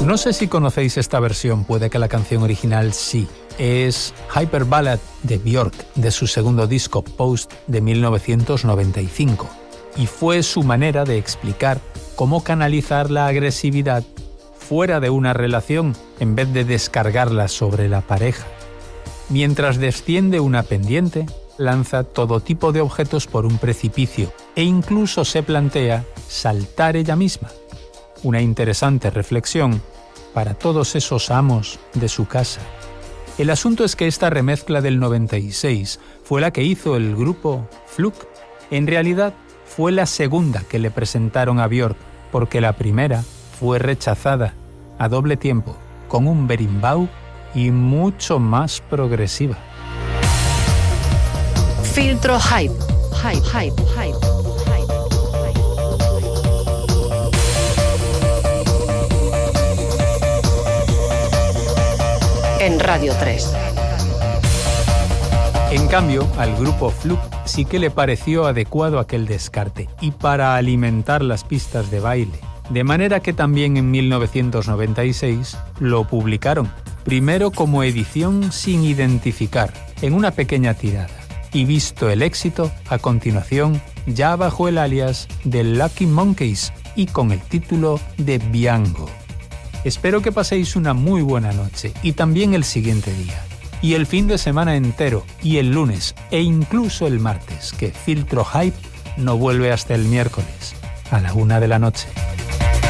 No sé si conocéis esta versión, puede que la canción original sí. Es Hyper Ballad de Björk, de su segundo disco Post de 1995. Y fue su manera de explicar cómo canalizar la agresividad fuera de una relación en vez de descargarla sobre la pareja. Mientras desciende una pendiente, lanza todo tipo de objetos por un precipicio e incluso se plantea saltar ella misma. Una interesante reflexión para todos esos amos de su casa. El asunto es que esta remezcla del 96 fue la que hizo el grupo Fluke. En realidad, fue la segunda que le presentaron a Björk, porque la primera fue rechazada a doble tiempo, con un berimbau y mucho más progresiva. Filtro Hype. En Radio 3. En cambio, al grupo Fluke sí que le pareció adecuado aquel descarte y para alimentar las pistas de baile. De manera que también en 1996 lo publicaron, primero como edición sin identificar, en una pequeña tirada. Y visto el éxito, a continuación, ya bajo el alias de Lucky Monkeys y con el título de Biango. Espero que paséis una muy buena noche y también el siguiente día. Y el fin de semana entero, y el lunes, e incluso el martes, que Filtro Hype no vuelve hasta el miércoles, a la 1 de la noche.